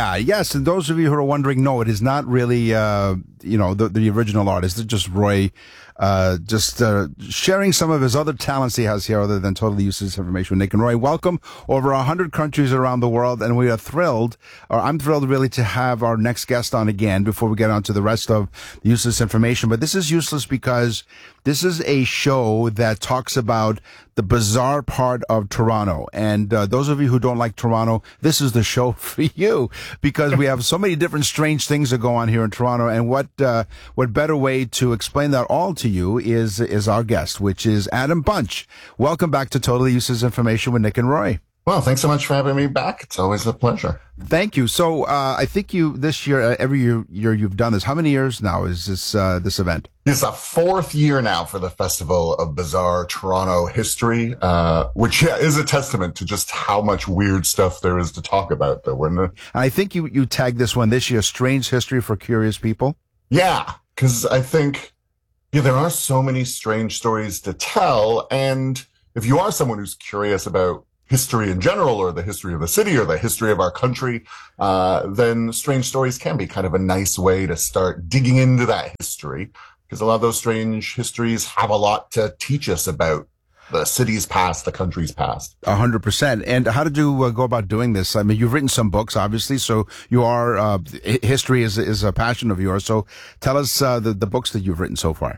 Yeah, yes. And those of you who are wondering, no, it is not really, the original artist. It's just Roy, sharing some of his other talents he has here other than totally useless information with Nick and Roy. Welcome over 100 countries around the world. And we are thrilled, or I'm thrilled really to have our next guest on again before we get on to the rest of the useless information. But this is useless because this is a show that talks about the bizarre part of Toronto. And those of you who don't like Toronto, this is the show for you because we have so many different strange things that go on here in Toronto. And what better way to explain that all to you is our guest, which is Adam Bunch. Welcome back to Totally Useless Information with Nick and Roy. Well, thanks so much for having me back. It's always a pleasure. Thank you. So, I think this year, every year you've done this. How many years now is this event? It's the fourth year now for the Festival of Bizarre Toronto History, which is a testament to just how much weird stuff there is to talk about, though, wouldn't it? I think you tagged this one this year, Strange History for Curious People. Yeah, because I think there are so many strange stories to tell. And if you are someone who's curious about history in general, or the history of the city, or the history of our country, then strange stories can be kind of a nice way to start digging into that history, because a lot of those strange histories have a lot to teach us about the city's past, the country's past. 100%. And how did you go about doing this? I mean, you've written some books, obviously, so you are, history is a passion of yours. So tell us the books that you've written so far.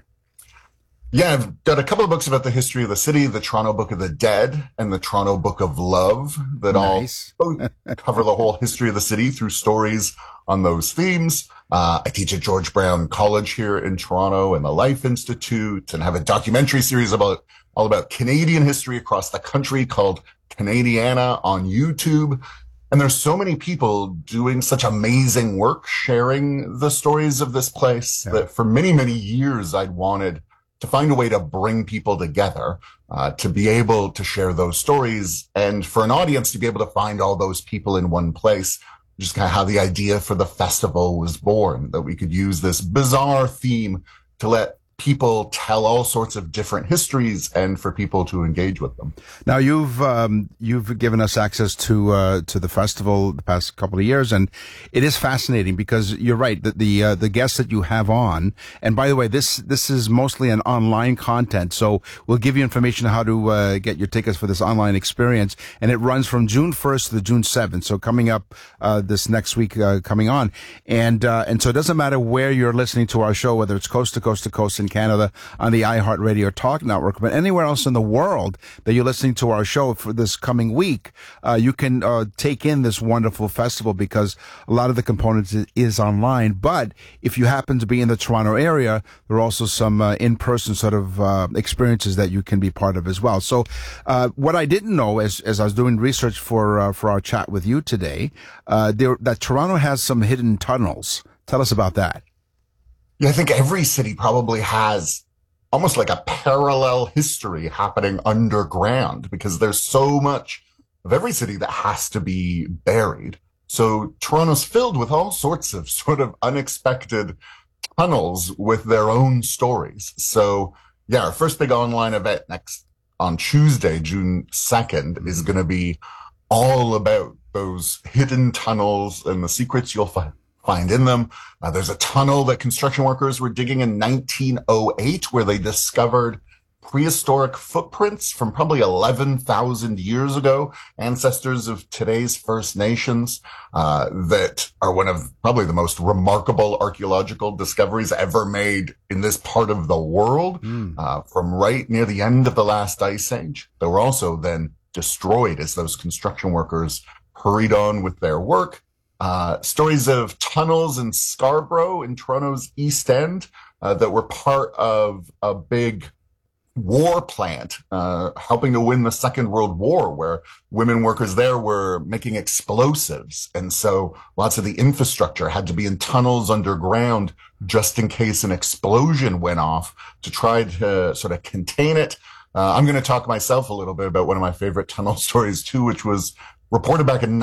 Yeah, I've got a couple of books about the history of the city, the Toronto Book of the Dead and the Toronto Book of Love, that Nice. all cover the whole history of the city through stories on those themes. I teach at George Brown College here in Toronto and the Life Institute, and have a documentary series all about Canadian history across the country called Canadiana on YouTube. And there's so many people doing such amazing work sharing the stories of this place that for many, many years I'd wanted to find a way to bring people together, to be able to share those stories, and for an audience to be able to find all those people in one place, which is kind of how the idea for the festival was born, that we could use this bizarre theme to let people tell all sorts of different histories and for people to engage with them. Now you've given us access to the festival the past couple of years, and it is fascinating because you're right that the guests that you have on, and by the way, this is mostly an online content, so we'll give you information on how to get your tickets for this online experience, and it runs from June 1st to June 7th, so coming up this next week coming on, and so it doesn't matter where you're listening to our show, whether it's coast to coast in Canada on the iHeartRadio Talk Network, but anywhere else in the world that you're listening to our show for this coming week, you can take in this wonderful festival because a lot of the components is online. But if you happen to be in the Toronto area, there are also some in-person sort of experiences that you can be part of as well. So what I didn't know as I was doing research for our chat with you today, that Toronto has some hidden tunnels. Tell us about that. Yeah, I think every city probably has almost like a parallel history happening underground, because there's so much of every city that has to be buried. So Toronto's filled with all sorts of sort of unexpected tunnels with their own stories. So yeah, our first big online event on Tuesday, June 2nd, is going to be all about those hidden tunnels and the secrets you'll find in them. There's a tunnel that construction workers were digging in 1908 where they discovered prehistoric footprints from probably 11,000 years ago, ancestors of today's First Nations, that are one of probably the most remarkable archaeological discoveries ever made in this part of the world, from right near the end of the last ice age. They were also then destroyed as those construction workers hurried on with their work. Stories of tunnels in Scarborough in Toronto's East End that were part of a big war plant helping to win the Second World War, where women workers there were making explosives. And so lots of the infrastructure had to be in tunnels underground just in case an explosion went off to try to sort of contain it. I'm going to talk myself a little bit about one of my favorite tunnel stories too, which was reported back in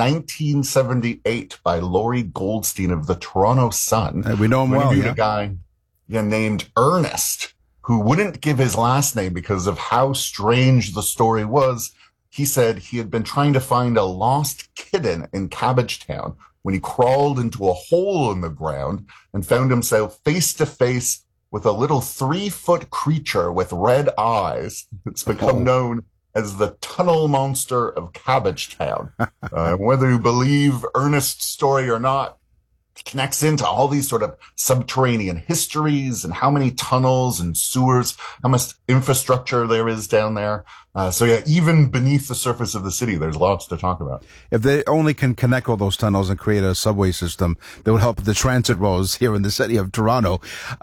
1978 by Laurie Goldstein of the Toronto Sun. We know him well, a guy named Ernest, who wouldn't give his last name because of how strange the story was. He said he had been trying to find a lost kitten in Cabbagetown when he crawled into a hole in the ground and found himself face to face with a little 3-foot creature with red eyes. It's become known as the Tunnel Monster of Cabbagetown. Whether you believe Ernest's story or not, it connects into all these sort of subterranean histories and how many tunnels and sewers, how much infrastructure there is down there. So yeah, even beneath the surface of the city, there's lots to talk about. If they only can connect all those tunnels and create a subway system that would help the transit roads here in the city of Toronto.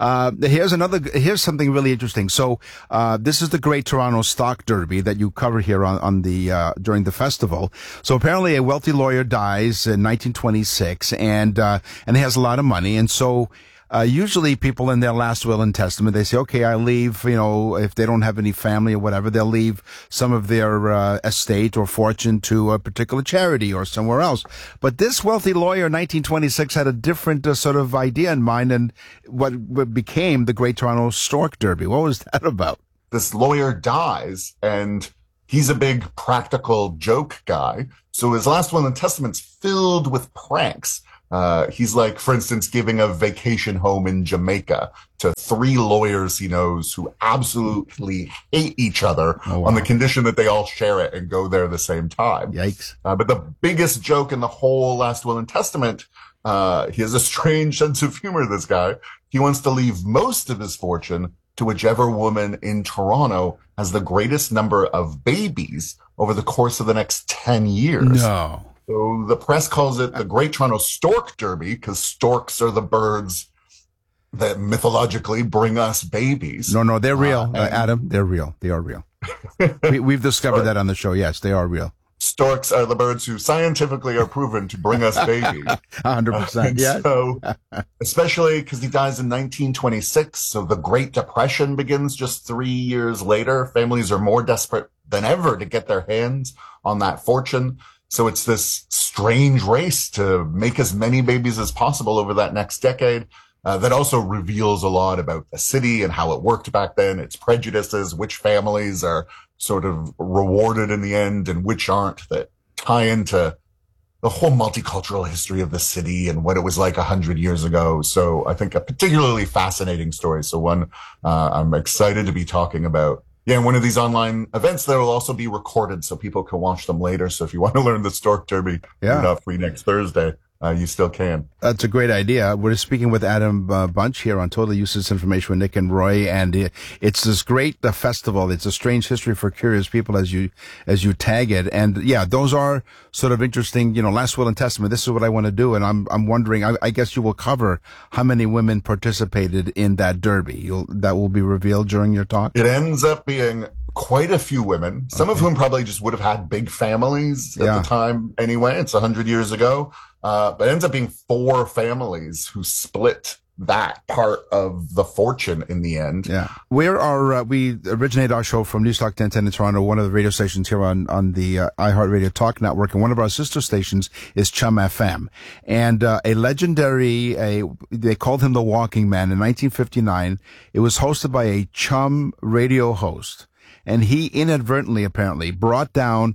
Here's something really interesting. So, this is the Great Toronto Stock Derby that you cover here on the, during the festival. So apparently a wealthy lawyer dies in 1926 and he has a lot of money. And so, usually people in their last will and testament, they say, okay, I leave, if they don't have any family or whatever, they'll leave some of their estate or fortune to a particular charity or somewhere else. But this wealthy lawyer in 1926 had a different sort of idea in mind, and what became the Great Toronto Stork Derby. What was that about? This lawyer dies, and he's a big practical joke guy. So his last will and testament's filled with pranks. He's like, for instance, giving a vacation home in Jamaica to 3 lawyers he knows who absolutely hate each other on the condition that they all share it and go there at the same time. Yikes. But the biggest joke in the whole Last Will and Testament, he has a strange sense of humor, this guy. He wants to leave most of his fortune to whichever woman in Toronto has the greatest number of babies over the course of the next 10 years. No. So the press calls it the Great Toronto Stork Derby because storks are the birds that mythologically bring us babies. No, they're real, Adam. They're real. They are real. We've discovered that on the show. Yes, they are real. Storks are the birds who scientifically are proven to bring us babies. 100%. Yeah. So, especially because he dies in 1926, so the Great Depression begins just 3 years later. Families are more desperate than ever to get their hands on that fortune. So it's this strange race to make as many babies as possible over that next decade. That also reveals a lot about the city and how it worked back then, its prejudices, which families are sort of rewarded in the end and which aren't, that tie into the whole multicultural history of the city and what it was like 100 years ago. So I think a particularly fascinating story. So one I'm excited to be talking about. Yeah, and one of these online events that will also be recorded so people can watch them later. So if you want to learn the Stork Derby, you're not free next Thursday. You still can. That's a great idea. We're speaking with Adam Bunch here on Total Useless Information with Nick and Roy, and it's this great festival. It's a strange history for curious people as you tag it. And yeah, those are sort of interesting, Last Will and Testament. This is what I want to do. And I'm wondering, I guess you will cover how many women participated in that derby. That will be revealed during your talk. It ends up being quite a few women, some of whom probably just would have had big families at the time anyway. It's 100 years ago. But it ends up being 4 families who split that part of the fortune in the end. Yeah. We originate our show from Newstalk 1010 in Toronto, one of the radio stations here on the iHeartRadio Talk Network. And one of our sister stations is Chum FM. And a legendary, they called him the Walking Man in 1959. It was hosted by a Chum radio host. And he inadvertently, apparently, brought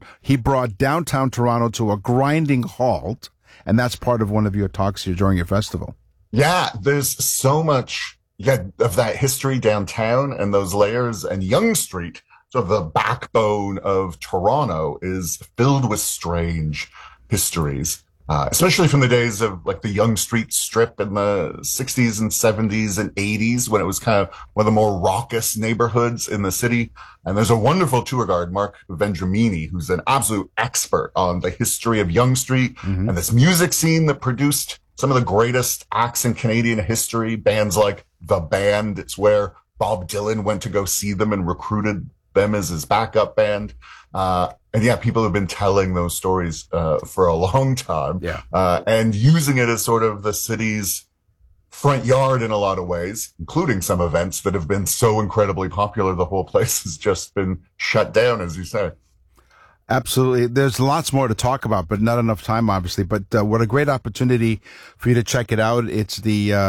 downtown Toronto to a grinding halt. And that's part of one of your talks here during your festival. Yeah, there's so much of that history downtown and those layers. And Yonge Street, sort of the backbone of Toronto, is filled with strange histories, especially from the days of like the Yonge Street Strip in the 60s and 70s and 80s, when it was kind of one of the more raucous neighborhoods in the city. And there's a wonderful tour guide, Mark Vendramini, who's an absolute expert on the history of Yonge Street and this music scene that produced some of the greatest acts in Canadian history, bands like The Band. It's where Bob Dylan went to go see them and recruited them as his backup band. And yeah, people have been telling those stories for a long time, and using it as sort of the city's front yard in a lot of ways, including some events that have been so incredibly popular. The whole place has just been shut down, as you say. Absolutely. There's lots more to talk about, but not enough time, obviously. But what a great opportunity for you to check it out. It's the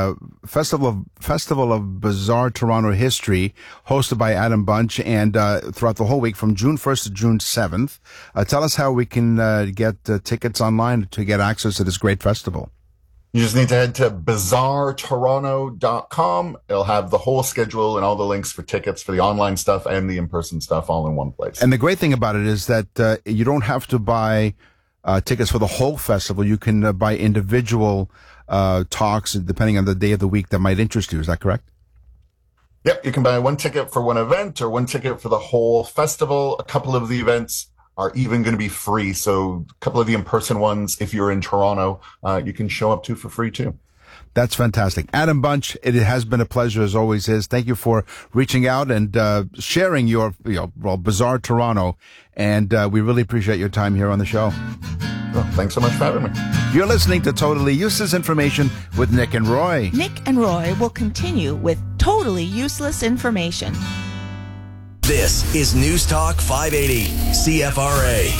Festival of Bizarre Toronto History, hosted by Adam Bunch, and throughout the whole week from June 1st to June 7th. Tell us how we can get tickets online to get access to this great festival. You just need to head to bizarretoronto.com. It'll have the whole schedule and all the links for tickets for the online stuff and the in-person stuff all in one place. And the great thing about it is that you don't have to buy tickets for the whole festival. You can buy individual talks depending on the day of the week that might interest you. Is that correct? Yep. You can buy one ticket for one event or one ticket for the whole festival. A couple of the events are even going to be free. So a couple of the in-person ones, if you're in Toronto, you can show up to for free too. That's fantastic. Adam Bunch, it has been a pleasure as always is. Thank you for reaching out and sharing your Bizarre Toronto. And we really appreciate your time here on the show. Well, thanks so much for having me. You're listening to Totally Useless Information with Nick and Roy. Nick and Roy will continue with Totally Useless Information. This is News Talk 580, CFRA.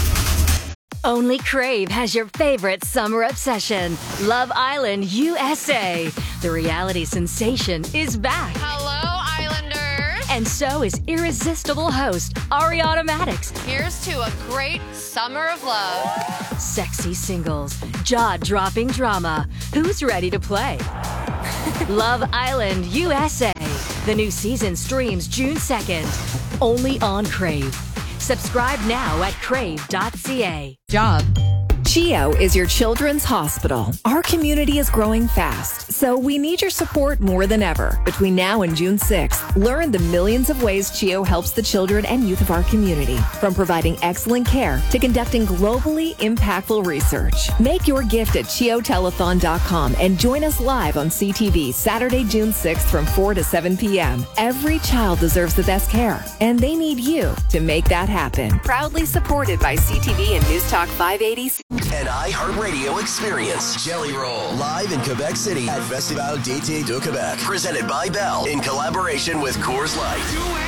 Only Crave has your favorite summer obsession, Love Island USA. The reality sensation is back. Hello, Islanders. And so is irresistible host Ariana Maddox. Here's to a great summer of love. Sexy singles, jaw-dropping drama. Who's ready to play? Love Island USA. The new season streams June 2nd. Only on Crave. Subscribe now at crave.ca. Job. CHEO is your children's hospital. Our community is growing fast, so we need your support more than ever. Between now and June 6th, learn the millions of ways CHEO helps the children and youth of our community, from providing excellent care to conducting globally impactful research. Make your gift at CHEOtelethon.com and join us live on CTV Saturday, June 6th from 4 to 7 p.m. Every child deserves the best care, and they need you to make that happen. Proudly supported by CTV and News Talk 580. An iHeartRadio experience. Jelly Roll, live in Quebec City at Festival d'été de Québec. Presented by Bell in collaboration with Coors Light.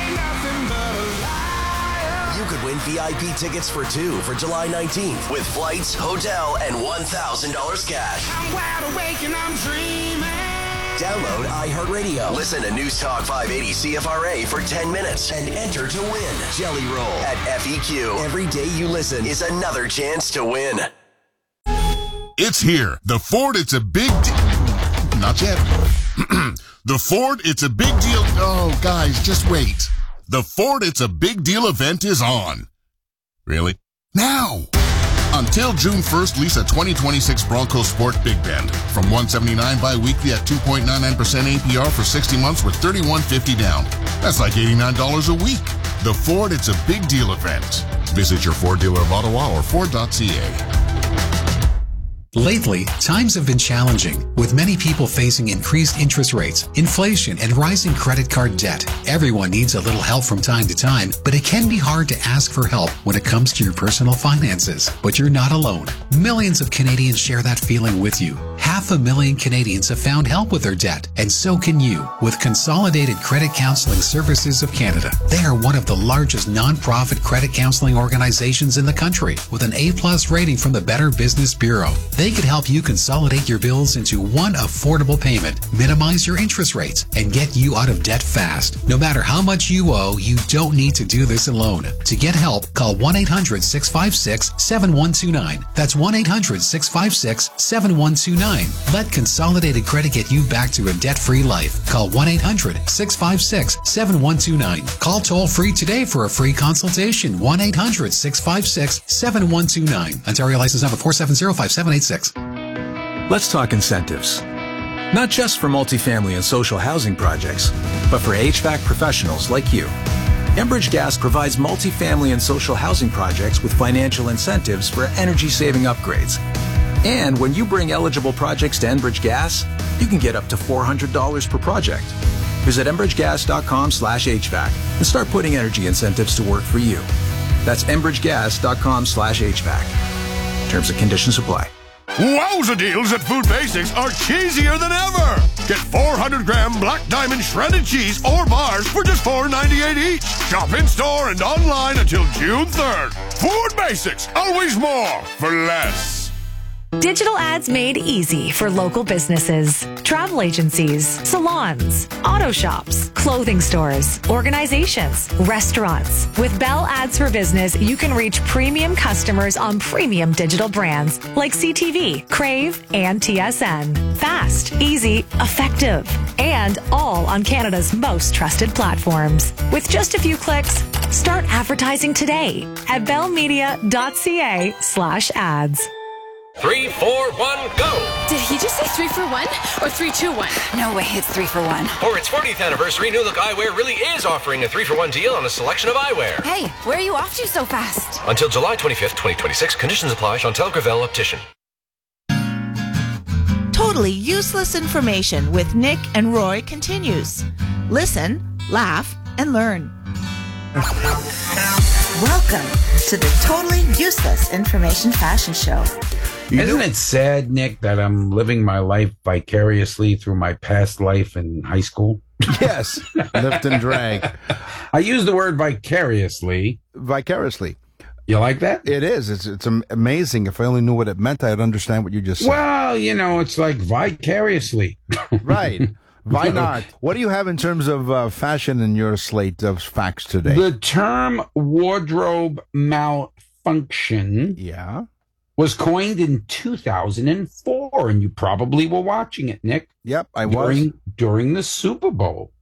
You could win VIP tickets for two for July 19th with flights, hotel, and $1,000 cash. I'm wide awake and I'm dreaming. Download iHeartRadio. Listen to News Talk 580 CFRA for 10 minutes and enter to win. Jelly Roll at FEQ. Every day you listen is another chance to win. It's here. The Ford It's a Big Deal. Not yet. The Ford It's a Big Deal. Oh, guys, just wait. The Ford It's a Big Deal event is on. Really? Now. Until June 1st, lease a 2026 Bronco Sport Big Bend from $179 bi-weekly at 2.99% APR for 60 months with $31.50 down. That's like $89 a week. The Ford It's a Big Deal event. Visit your Ford dealer of Ottawa or Ford.ca. Lately, times have been challenging, with many people facing increased interest rates, inflation, and rising credit card debt. Everyone needs a little help from time to time, but it can be hard to ask for help when it comes to your personal finances. But you're not alone. Millions of Canadians share that feeling with you. 500,000 Canadians have found help with their debt, and so can you with Consolidated Credit Counseling Services of Canada. They are one of the largest non-profit credit counseling organizations in the country, with an A+ rating from the Better Business Bureau. They could help you consolidate your bills into one affordable payment, minimize your interest rates, and get you out of debt fast. No matter how much you owe, you don't need to do this alone. To get help, call 1-800-656-7129. That's 1-800-656-7129. Let Consolidated Credit get you back to a debt-free life. Call 1-800-656-7129. Call toll-free today for a free consultation. 1-800-656-7129. Ontario license number 4705786. Let's talk incentives. Not just for multifamily and social housing projects, but for HVAC professionals like you. Enbridge Gas provides multifamily and social housing projects with financial incentives for energy-saving upgrades. And when you bring eligible projects to Enbridge Gas, you can get up to $400 per project. Visit enbridgegas.com/HVAC and start putting energy incentives to work for you. That's enbridgegas.com/HVAC. Terms and conditions apply. Wowza deals at Food Basics are cheesier than ever. Get 400-gram Black Diamond shredded cheese or bars for just $4.98 each. Shop in-store and online until June 3rd. Food Basics, always more for less. Digital ads made easy for local businesses, travel agencies, salons, auto shops, clothing stores, organizations, restaurants. With Bell Ads for Business, you can reach premium customers on premium digital brands like CTV, Crave, and TSN. Fast, easy, effective, and all on Canada's most trusted platforms. With just a few clicks, start advertising today at bellmedia.ca/ads. 3, 4, 1, go! Did he just say 3 for 1 or 3, 2, 1? No way, it's 3 for 1. For its 40th anniversary, New Look Eyewear really is offering a 3 for 1 deal on a selection of eyewear. Hey, where are you off to so fast? Until July 25th, 2026. Conditions apply. Chantel Gravel, Optician. Totally useless information with Nick and Roy continues. Listen, laugh, and learn. Welcome to the Totally Useless Information Fashion Show. Isn't it sad, Nick, that I'm living my life vicariously through my past life in high school? Yes, lift and drag. I use the word vicariously. Vicariously. You like that? It is. It's amazing. If I only knew what it meant, I'd understand what you just said. Well, it's like vicariously. Right. Why not? What do you have in terms of fashion in your slate of facts today? The term wardrobe malfunction was coined in 2004, and you probably were watching it, Nick. Yep, I was. During the Super Bowl.